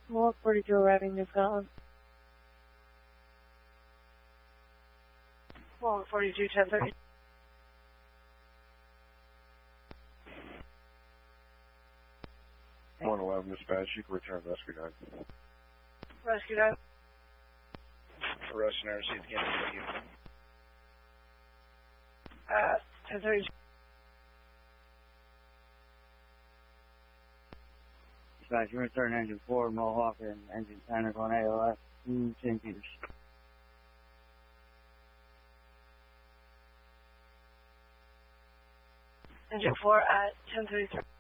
Mohawk 42 arriving New Scotland. Mohawk 42, 1030. One 11 dispatch, you can return rescue 9. Rescue 9. Arrest and receive again. 1030. Dispatch, you return engine 4, Mohawk, and engine 10 are going ALS to St. Peters. Engine 4 at 1033.